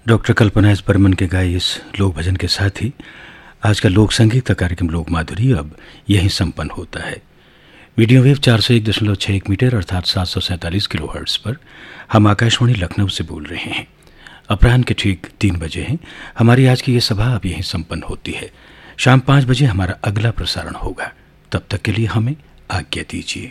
Doctor कल्पना S Burman के गाए इस लोक भजन के साथ ही आज का लोक संगीत का कार्यक्रम लोक माधुरी अब यहीं संपन्न होता है। मीडियम वेव 401.61 मीटर अर्थात 747 किलो हर्ट्ज पर हम आकाशवाणी लखनऊ से बोल रहे हैं। अपराह्न के ठीक 3 बजे हैं। हमारी आज की ये सभा अब यहीं संपन्न होती है। शाम 5 बजे हमारा अगला प्रसारण होगा। तब तक के लिए हमें आज्ञा दीजिए।